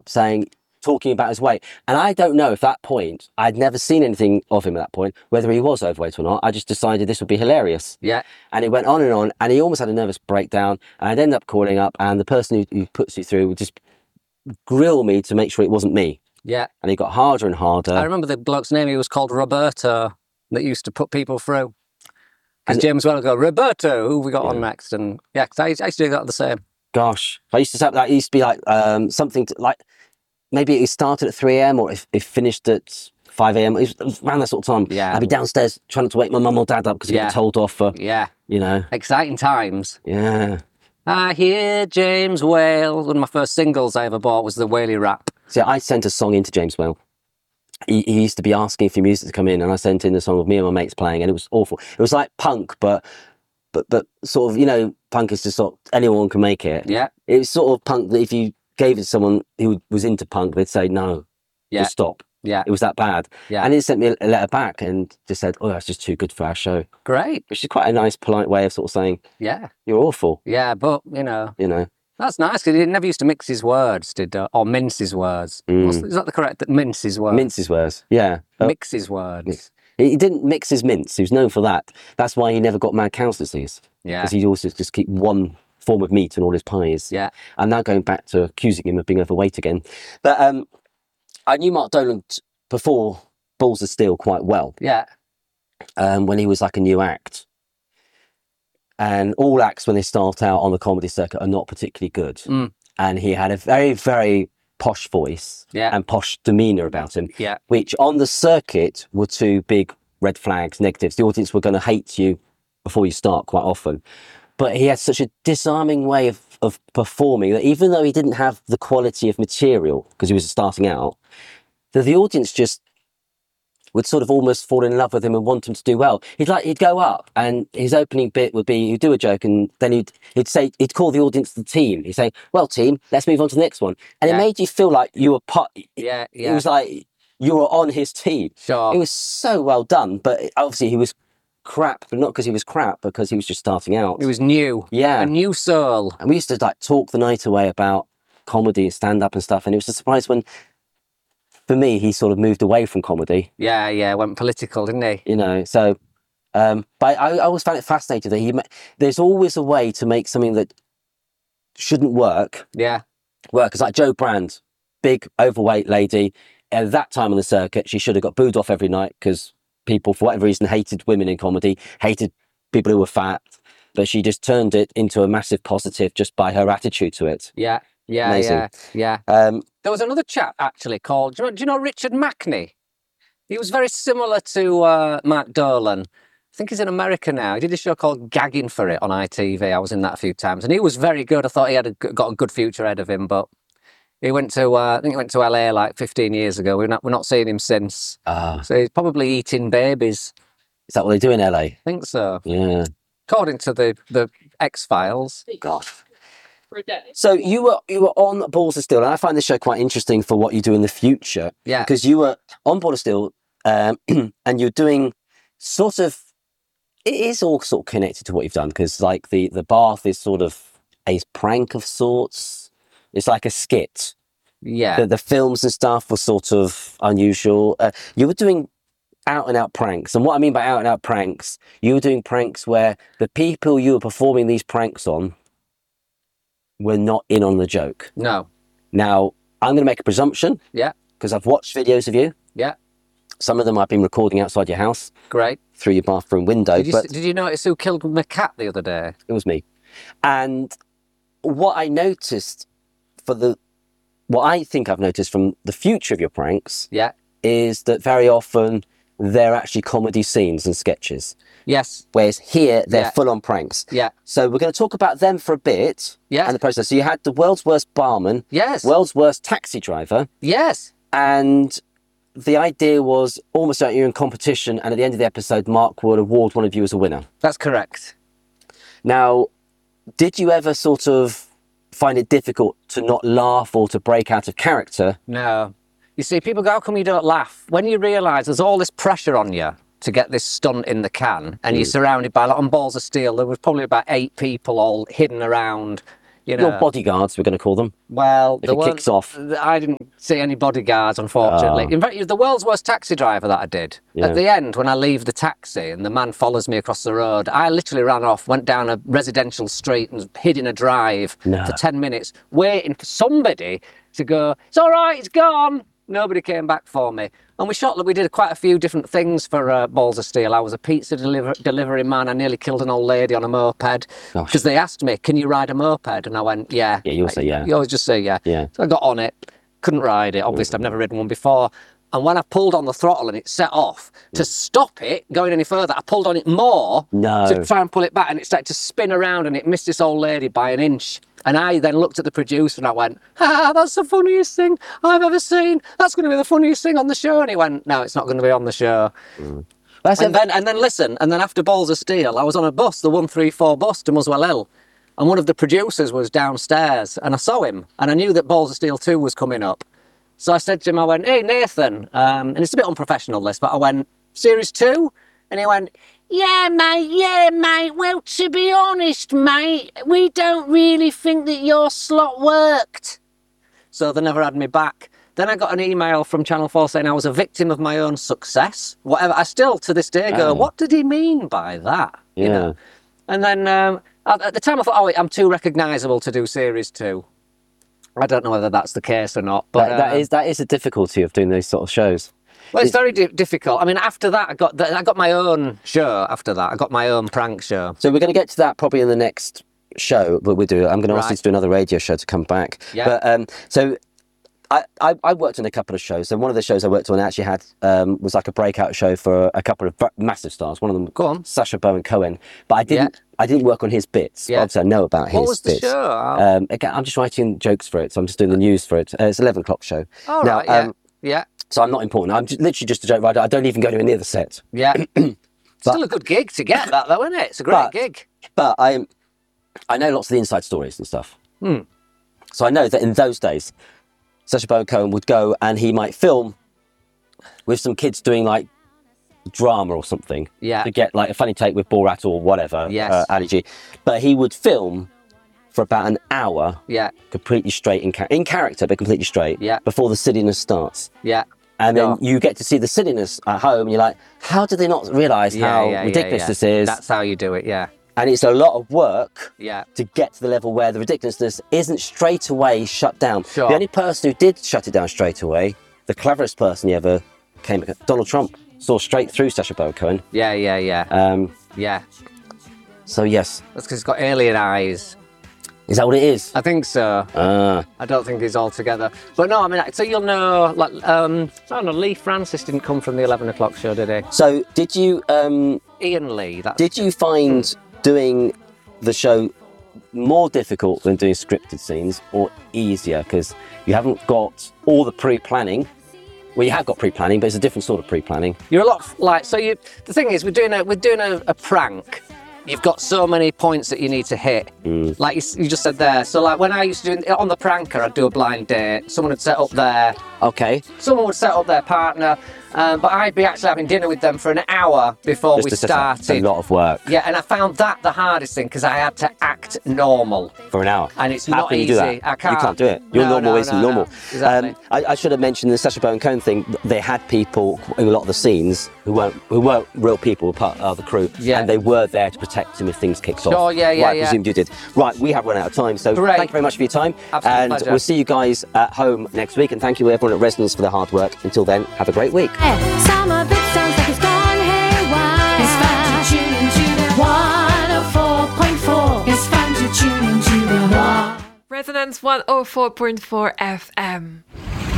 talking about his weight. And I don't know if that point, I'd never seen anything of him at that point, whether he was overweight or not. I just decided this would be hilarious. Yeah. And it went on, and he almost had a nervous breakdown. And I'd end up calling up, and the person who puts you through would just grill me to make sure it wasn't me. Yeah. And it got harder and harder. I remember the bloke's name, he was called Roberto, that used to put people through. Because James Well would go, Roberto, who have we got on next? And yeah, because I used to do that the same. Gosh, I used to say that. It used to be like something like maybe it started at 3 a.m. or it finished at 5 a.m. It was around that sort of time. Yeah. I'd be downstairs trying not to wake my mum or dad up because I'd get told off for, Exciting times. Yeah. I hear James Whale. One of my first singles I ever bought was the Whaley Rap. See, I sent a song into James Whale. He used to be asking for music to come in, and I sent in the song with me and my mates playing, and it was awful. It was like punk, but sort of, punk is just sort of, anyone can make it. Yeah. It was sort of punk that if you gave it to someone who was into punk, they'd say, no, just stop. Yeah. It was that bad. Yeah. And he sent me a letter back and just said, oh, that's just too good for our show. Great. Which is quite a nice, polite way of sort of saying, yeah, you're awful. Yeah, but, That's nice, because he never used to mix his words, or mince his words. Is that the correct, mince his words? Mince his words, yeah. Mix his words. He didn't mix his mince. He was known for that. That's why he never got mad cow disease. Yeah. Because he'd also just keep one form of meat in all his pies. Yeah. And now going back to accusing him of being overweight again. But I knew Mark Dolan before Balls of Steel quite well. Yeah. When he was like a new act. And all acts, when they start out on the comedy circuit, are not particularly good. Mm. And he had a very, very posh voice and posh demeanour about him, which on the circuit were two big red flags, negatives. The audience were going to hate you before you start quite often. But he had such a disarming way of performing that even though he didn't have the quality of material, because he was starting out, that the audience just would sort of almost fall in love with him and want him to do well. He'd go up and his opening bit would be, he'd do a joke and then he'd call the audience the team. He'd say, well, team, let's move on to the next one. And it made you feel like you were it was like you were on his team. Sure. It was so well done, but obviously he was crap, but not because he was crap, because he was just starting out. It was new. Yeah. A new soul. And we used to talk the night away about comedy and stand-up and stuff, and it was a surprise when, for me, he sort of moved away from comedy. Yeah, went political, didn't he? So, but I always found it fascinating that there's always a way to make something that shouldn't work. Yeah. Work. It's like Jo Brand, big, overweight lady. At that time on the circuit, she should have got booed off every night because people, for whatever reason, hated women in comedy, hated people who were fat. But she just turned it into a massive positive just by her attitude to it. Yeah. Amazing. Yeah. There was another chap actually called, do you know Richard Mackney? He was very similar to Mark Dolan. I think he's in America now. He did a show called Gagging for It on ITV. I was in that a few times, and he was very good. I thought he had got a good future ahead of him, but he went to I think he went to LA like 15 years ago. We're not seeing him since. So he's probably eating babies. Is that what they do in LA? I think so. Yeah. According to the X-Files. Gosh. So you were on Balls of Steel, and I find this show quite interesting for what you do in the future. Yeah. Because you were on Balls of Steel, and you're doing sort of, it is all sort of connected to what you've done, because like the bath is sort of a prank of sorts. It's like a skit. Yeah. The films and stuff were sort of unusual. You were doing out and out pranks, and what I mean by out and out pranks, you were doing pranks where the people you were performing these pranks on were not in on the joke. No. Now, I'm going to make a presumption. Yeah. Because I've watched videos of you. Yeah. Some of them I've been recording outside your house. Great. Through your bathroom window. Did you notice who killed my cat the other day? It was me. And what I noticed what I think I've noticed from the future of your pranks is that very often they're actually comedy scenes and sketches. Yes. Whereas here, they're full-on pranks. Yeah. So we're going to talk about them for a bit. Yeah. And the process. So you had the world's worst barman. Yes. World's worst taxi driver. Yes. And the idea was almost like you're in competition, and at the end of the episode, Mark would award one of you as a winner. That's correct. Now, did you ever sort of find it difficult to not laugh or to break out of character? No. You see, people go, how come you don't laugh? When you realise there's all this pressure on you to get this stunt in the can, and you're surrounded by, like on Balls of Steel, there was probably about 8 people all hidden around You know, your bodyguards, we're going to call them. Well, if it kicks off. I didn't see any bodyguards, unfortunately. In fact, the world's worst taxi driver that I did. Yeah. At the end, when I leave the taxi and the man follows me across the road, I literally ran off, went down a residential street and hid in a drive for 10 minutes, waiting for somebody to go, it's all right, it's gone. Nobody came back for me. And we did quite a few different things for Balls of Steel. I was a pizza delivery man. I nearly killed an old lady on a moped because they asked me, can you ride a moped? And I went, yeah. Yeah, you'll say yeah. You always just say yeah. So I got on it, couldn't ride it. Obviously, I've never ridden one before. And when I pulled on the throttle and it set off, to stop it going any further, I pulled on it more to try and pull it back, and it started to spin around and it missed this old lady by an inch. And I then looked at the producer and I went, that's the funniest thing I've ever seen. That's going to be the funniest thing on the show. And he went, no, it's not going to be on the show. And then after Balls of Steel, I was on a bus, the 134 bus to Muswell Hill. And one of the producers was downstairs and I saw him and I knew that Balls of Steel 2 was coming up. So I said to him, I went, hey, Nathan, and it's a bit unprofessional this, but I went, Series 2? And he went, yeah, mate. Well, to be honest, mate, we don't really think that your slot worked. So they never had me back. Then I got an email from Channel 4 saying I was a victim of my own success. Whatever. I still, to this day, go, what did he mean by that? Yeah. You know? And then at the time I thought, I'm too recognisable to do Series 2. I don't know whether that's the case or not. But that is a difficulty of doing those sort of shows. Well, it's very difficult. I mean, after that, I got my own show. After that, I got my own prank show. So we're going to get to that probably in the next show. But we do. I'm going to ask you to do another radio show to come back. Yeah. But so I worked on a couple of shows. So one of the shows I worked on actually had was like a breakout show for a couple of massive stars. One of them, go on, Sacha Baron Cohen. But I didn't work on his bits. Yeah. Obviously, I know about his bits. What was the show? Again, I'm just writing jokes for it. So I'm just doing the news for it. It's 11 o'clock show. Oh, now, right. Yeah. So I'm not important. I'm literally just a joke writer. I don't even go anywhere near the set. Yeah. Still a good gig to get that, though, isn't it? It's a great gig. But I know lots of the inside stories and stuff. So I know that in those days, Sacha Baron Cohen would go and he might film with some kids doing like drama or something. Yeah. To get like a funny take with Borat or whatever. Yes. Ali G. But he would film for about an hour. Yeah. Completely straight in character, but completely straight. Yeah. Before the silliness starts. Yeah. And then you get to see the silliness at home and you're like, how did they not realise how ridiculous this is? That's how you do it, yeah. And it's a lot of work to get to the level where the ridiculousness isn't straight away shut down. Sure. The only person who did shut it down straight away, the cleverest person he ever came, Donald Trump, saw straight through Sacha Baron Cohen. Yeah. Yeah. So yes. That's because he's got alien eyes. Is that what it is? I think so. I don't think he's all together. But no, I mean, so you'll know, like, I don't know, Lee Francis didn't come from the 11 o'clock show, did he? So did you... Ian Lee. Did you find doing the show more difficult than doing scripted scenes or easier? Because you haven't got all the pre-planning. Well, you have got pre-planning, but it's a different sort of pre-planning. You're a lot like, so the thing is, we're doing a prank. You've got so many points that you need to hit. Like you just said there. So like when I used to do it on the pranker, I'd do a blind date. Someone would set up someone would set up their partner. But I'd be actually having dinner with them for an hour before we started. A lot of work. Yeah, and I found that the hardest thing because I had to act normal. For an hour? And it's not easy. You do that? I can't. You can't do it. Your normal isn't normal. No. Exactly. I should have mentioned the Sacha Baron Cohen thing. They had people in a lot of the scenes who weren't real people, part of the crew, and they were there to protect him if things kicked off. Sure, yeah. I presumed you did. Right, we have run out of time, so thank you very much for your time. Absolute pleasure. We'll see you guys at home next week, and thank you everyone at Resonance for their hard work. Until then, have a great week. Some of it sounds like it's gone haywire. It's fun to tune into the 104.4. It's fun to tune into the Resonance 104.4 FM.